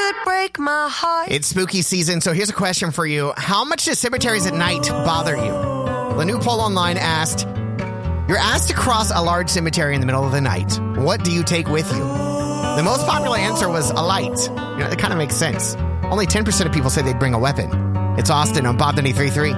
could break my heart. It's spooky season, so here's a question for you. How much do cemeteries at night bother you? The new poll online asked, you're asked to cross a large cemetery in the middle of the night. What do you take with you? The most popular answer was a light. That kind of makes sense. Only 10% of people say they'd bring a weapon. It's Austin on Bob 93.3.